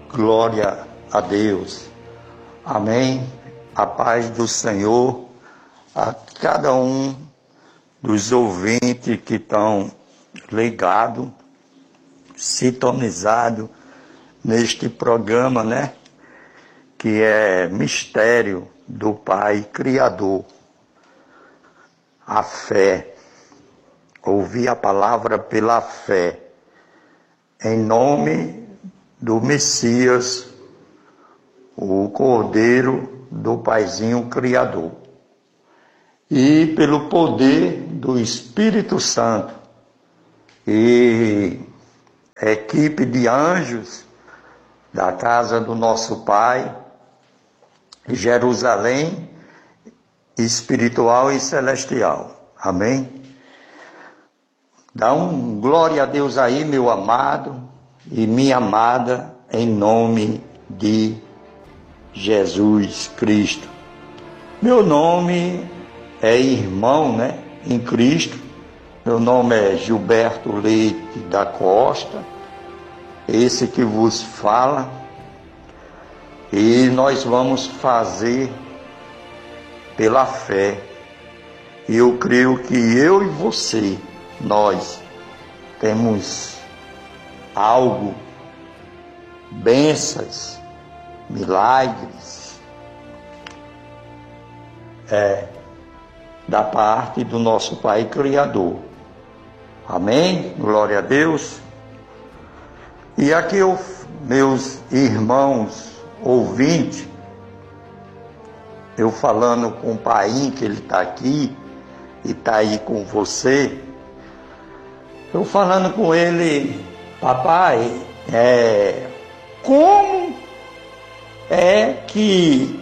Glória a Deus. Amém. A paz do Senhor a cada um dos ouvintes que estão ligados, sintonizados neste programa, né? Que é Mistério do Pai Criador. A fé. Ouvir a palavra pela fé. Em nome do Messias, o Cordeiro do Paizinho Criador. E pelo poder do Espírito Santo e equipe de anjos da casa do nosso Pai, Jerusalém espiritual e celestial. Amém? Dá um glória a Deus aí, meu amado e minha amada, em nome de Jesus Cristo. Meu nome é irmão, né, em Cristo. Meu nome é Gilberto Leite da Costa, esse que vos fala. E nós vamos fazer pela fé. E eu creio que eu e você, nós temos algo, bênçãos, milagres, da parte do nosso Pai Criador. Amém? Glória a Deus. E aqui, meus irmãos ouvintes, eu falando com o Pai, que ele está aqui e está aí com você, eu falando com ele: papai, como é que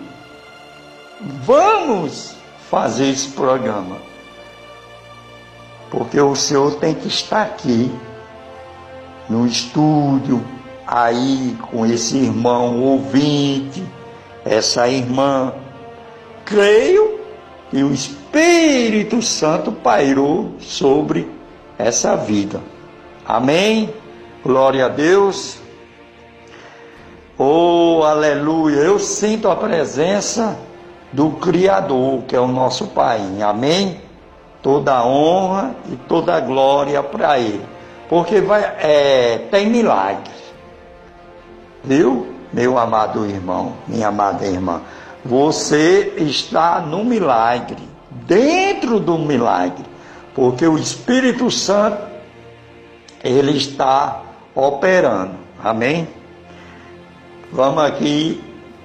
vamos fazer esse programa? Porque o senhor tem que estar aqui no estúdio, aí com esse irmão ouvinte, essa irmã. Creio que o Espírito Santo pairou sobre essa vida. Amém? Glória a Deus. Oh, aleluia. Eu sinto a presença do Criador, que é o nosso Pai. Amém? Toda a honra e toda a glória para Ele. Porque tem milagre. Viu, meu amado irmão, minha amada irmã? Você está no milagre, dentro do milagre. Porque o Espírito Santo, ele está operando. Amém? Vamos aqui,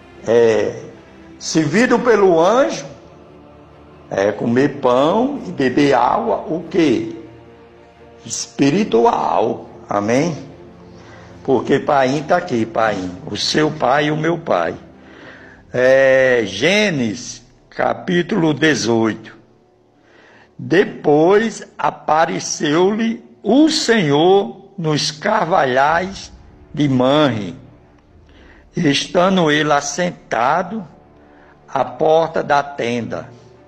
servido pelo anjo, comer pão e beber água, o quê? Espiritual. Amém? Porque Pai está aqui, Pai, o seu Pai e o meu Pai. Gênesis, capítulo 18. Depois apareceu-lhe o Senhor nos carvalhais de Manre, estando ele assentado à porta da tenda.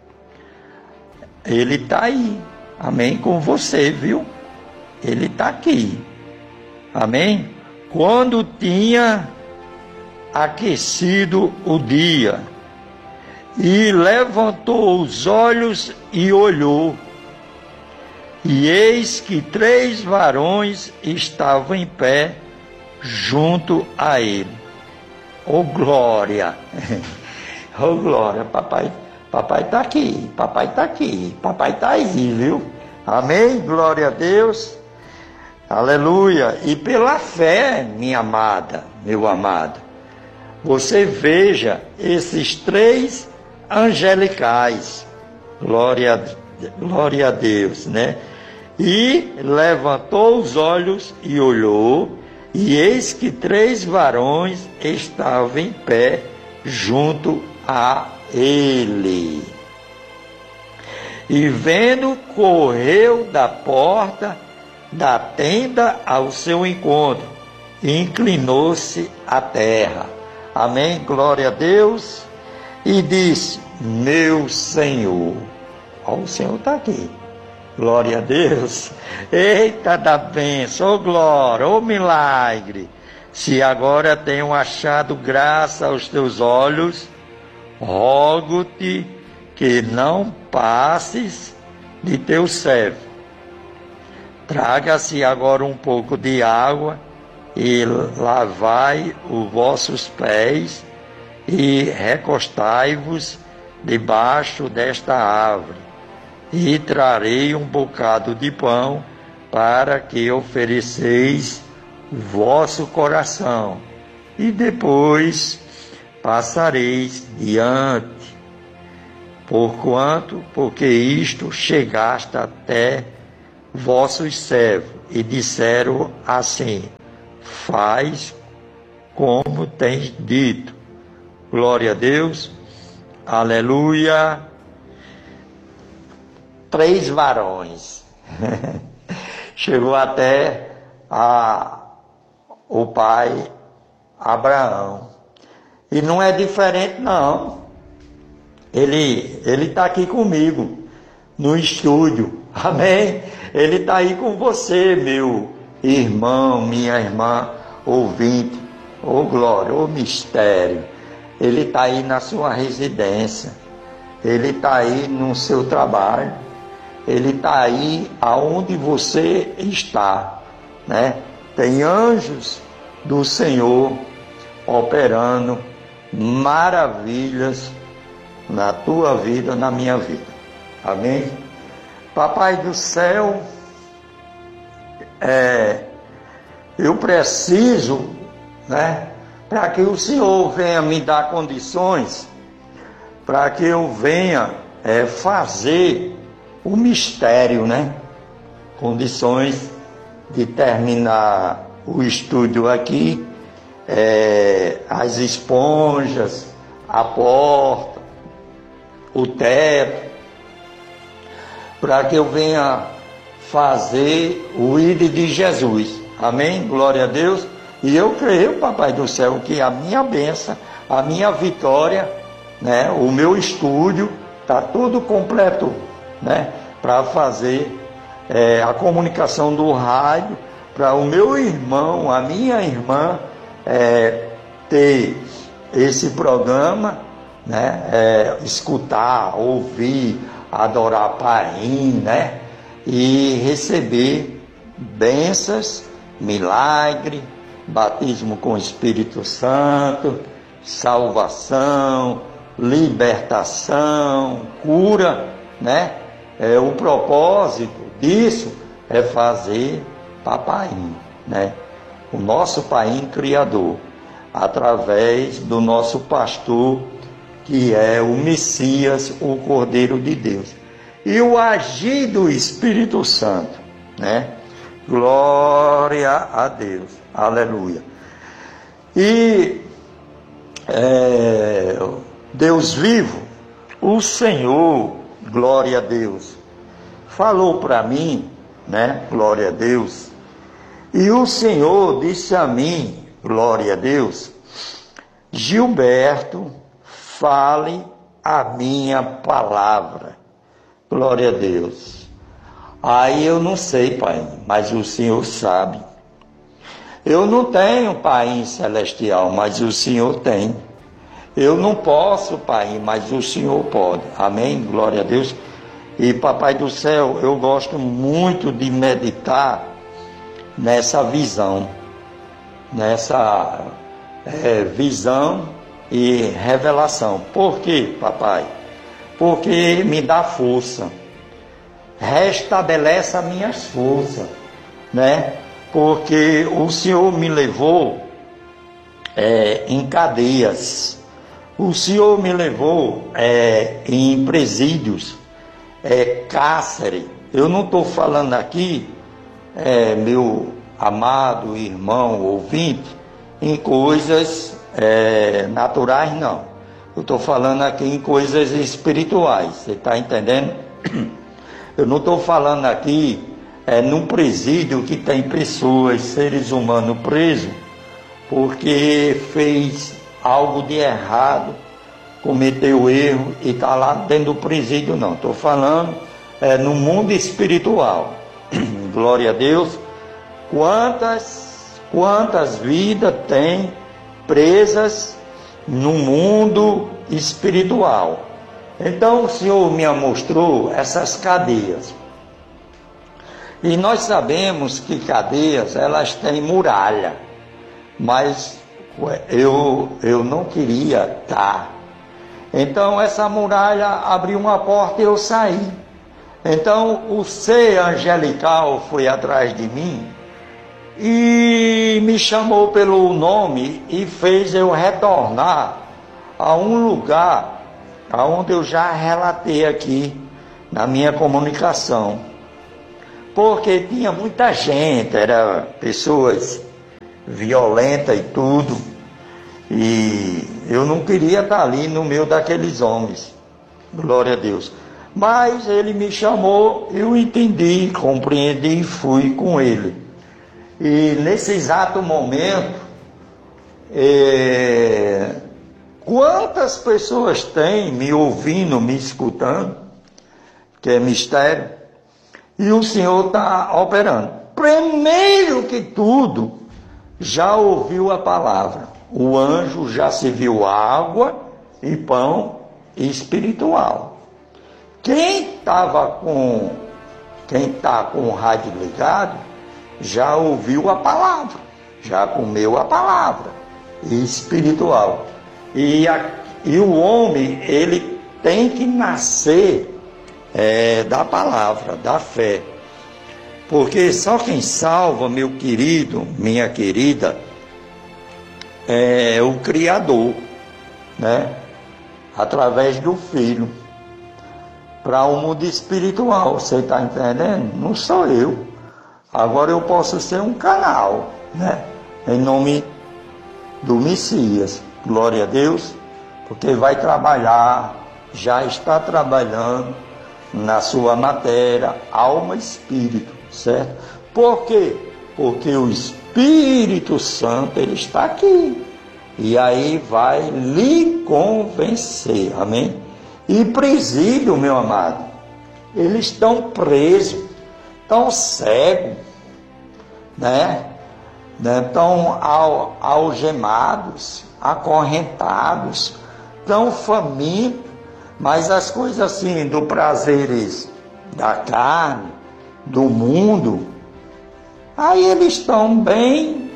Ele está aí, amém, com você, viu? Ele está aqui, amém? Quando tinha aquecido o dia, e levantou os olhos e olhou, e eis que 3 varões estavam em pé junto a ele. Oh glória! Oh glória! Papai está aqui, papai está aqui, papai está aí, viu? Amém? Glória a Deus! Aleluia! E pela fé, minha amada, meu amado, você veja esses 3 angelicais, glória a Deus, né? E levantou os olhos e olhou, e eis que 3 varões estavam em pé junto a ele. E vendo, correu da porta da tenda ao seu encontro, e inclinou-se à terra. Amém? Glória a Deus. E disse: meu Senhor. Ó, o Senhor está aqui. Glória a Deus. Eita da bênção, oh glória, oh milagre. se agora tenho achado graça aos teus olhos, rogo-te que não passes de teu servo. Traga-se agora um pouco de água e lavai os vossos pés e recostai-vos debaixo desta árvore, e trarei um bocado de pão para que ofereceis o vosso coração, e depois passareis diante. Porque isto chegaste até vossos servos, e disseram assim: faz como tens dito. Glória a Deus, aleluia. 3 varões. Chegou até o pai Abraão. E não é diferente, não. Ele está aqui comigo, no estúdio. Amém? Ele está aí com você, meu irmão, minha irmã, ouvinte. Ô glória, ô mistério. Ele está aí na sua residência. Ele está aí no seu trabalho. Ele está aí aonde você está, né? Tem anjos do Senhor operando maravilhas na tua vida, na minha vida. Amém? Papai do céu, eu preciso, né, para que o Senhor venha me dar condições, para que eu venha fazer o mistério, né? Condições de terminar o estúdio aqui, as esponjas, a porta, o teto, para que eu venha fazer o ID de Jesus. Amém? Glória a Deus. E eu creio, Papai do céu, que a minha bênção, a minha vitória, né, o meu estúdio, está tudo completo, né, para fazer a comunicação do rádio, para o meu irmão, a minha irmã, ter esse programa, né, escutar, ouvir, adorar Paim, né, e receber bênçãos, milagre, batismo com o Espírito Santo, salvação, libertação, cura, né? O propósito disso é fazer Papaim, né? O nosso Paim Criador, através do nosso pastor, que é o Messias, o Cordeiro de Deus, e o agir do Espírito Santo, né? Glória a Deus, aleluia. E Deus vivo, o Senhor, glória a Deus, falou para mim, né? Glória a Deus. E o Senhor disse a mim, glória a Deus: Gilberto, fale a minha palavra. Glória a Deus. Aí eu não sei, Pai, mas o Senhor sabe. Eu não tenho Pai celestial, mas o Senhor tem. Eu não posso, Pai, mas o Senhor pode. Amém? Glória a Deus. E Papai do céu, eu gosto muito de meditar nessa visão. Nessa visão e revelação. Por quê, Papai? Porque me dá força. Restabelece as minhas forças, né? Porque o Senhor me levou em cadeias. O Senhor me levou em presídios, cárcere. Eu não estou falando aqui, meu amado irmão ouvinte, em coisas naturais, não. Eu estou falando aqui em coisas espirituais. Você está entendendo? Eu não estou falando aqui num presídio que tem pessoas, seres humanos presos, porque fez algo de errado, cometeu erro e está lá dentro do presídio, não. Estou falando Quantas vidas tem presas no mundo espiritual? Então o Senhor me mostrou essas cadeias. E nós sabemos que cadeias, elas têm muralha. Mas eu não queria estar. Então essa muralha abriu uma porta e eu saí. Então o ser angelical foi atrás de mim e me chamou pelo nome e fez eu retornar a um lugar aonde eu já relatei aqui na minha comunicação. Porque tinha muita gente, eram pessoas violentas e tudo, e eu não queria estar ali no meio daqueles homens, glória a Deus. Mas ele me chamou, eu entendi, compreendi e fui com ele. E nesse exato momento, quantas pessoas têm me ouvindo, me escutando, que é mistério, e o Senhor está operando. Primeiro que tudo, já ouviu a palavra. O anjo já se viu água e pão espiritual. Quem está com o rádio ligado, já ouviu a palavra, já comeu a palavra espiritual. E o homem, ele tem que nascer da palavra, da fé. Porque só quem salva, meu querido, minha querida, é o Criador, né? Através do Filho. Para o mundo espiritual, você está entendendo? Não sou eu. Agora eu posso ser um canal, né? Em nome do Messias. Glória a Deus. Porque vai trabalhar, já está trabalhando na sua matéria, alma e espírito, certo? Por quê? Porque o Espírito Santo, ele está aqui. E aí vai lhe convencer, amém? E presídio, meu amado, eles estão presos, estão cegos, né? Estão algemados, acorrentados, estão famintos. Mas as coisas assim, do prazeres da carne, do mundo, aí eles estão bem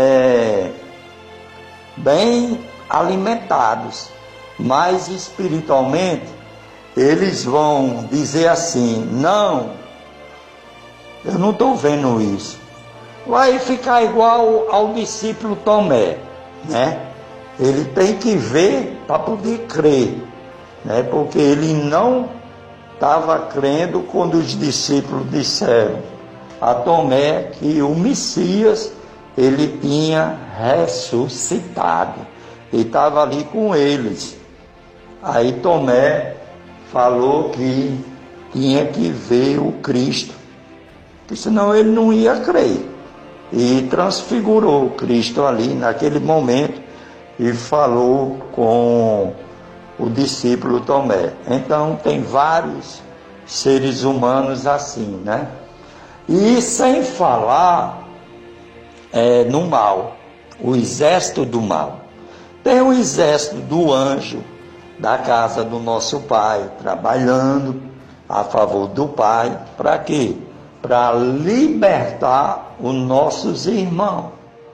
alimentados. Mas espiritualmente, eles vão dizer assim, não, eu não estou vendo isso. Vai ficar igual ao discípulo Tomé, né? Ele tem que ver para poder crer. Porque ele não estava crendo quando os discípulos disseram a Tomé que o Messias, ele tinha ressuscitado, e estava ali com eles. Aí Tomé falou que tinha que ver o Cristo, porque senão ele não ia crer, e transfigurou o Cristo ali naquele momento e falou com o discípulo Tomé. Então tem vários seres humanos assim, né? E sem falar no mal, o exército do mal. Tem o exército do anjo da casa do nosso Pai, trabalhando a favor do Pai, para quê? Para libertar os nossos irmãos.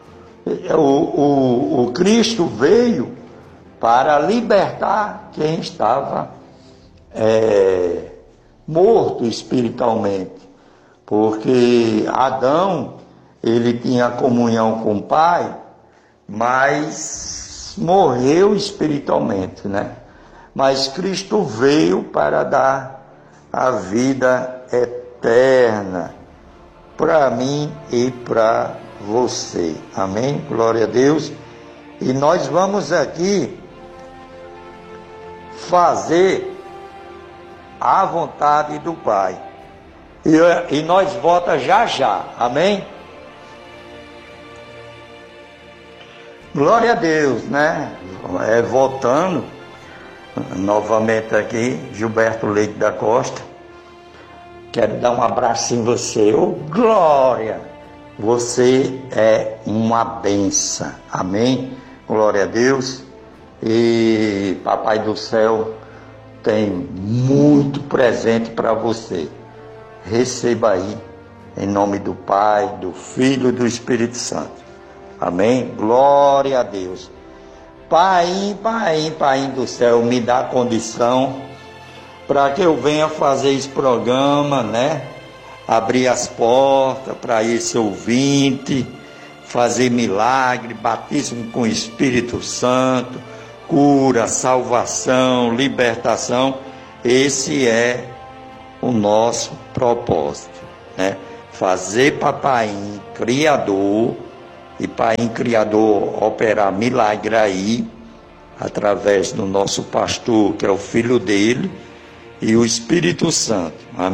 O Cristo veio para libertar quem estava morto espiritualmente. Porque Adão, ele tinha comunhão com o Pai, mas morreu espiritualmente, né? Mas Cristo veio para dar a vida eterna para mim e para você. Amém? Glória a Deus. E nós vamos aqui fazer a vontade do Pai. E nós voltamos já. Amém? Glória a Deus, né? Voltando novamente aqui, Gilberto Leite da Costa. Quero dar um abraço em você. Ô, glória! Você é uma bênção. Amém? Glória a Deus. E Papai do Céu tem muito presente para você. Receba aí, em nome do Pai, do Filho e do Espírito Santo. Amém? Glória a Deus. Pai do céu, me dá condição para que eu venha fazer esse programa, né? Abrir as portas para esse ouvinte, fazer milagre, batismo com o Espírito Santo, cura, salvação, libertação. Esse é o nosso propósito, né? Fazer Papai Criador e Pai Criador operar milagre aí, através do nosso pastor, que é o filho dele, e o Espírito Santo. Amém?